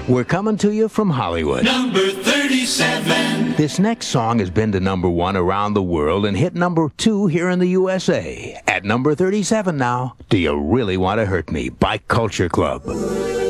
We're coming to you from Hollywood. Number 37. This next song has been to number 1 around the world and hit number 2 here in the USA. At number 37 now, Do You Really Want to Hurt Me by Culture Club.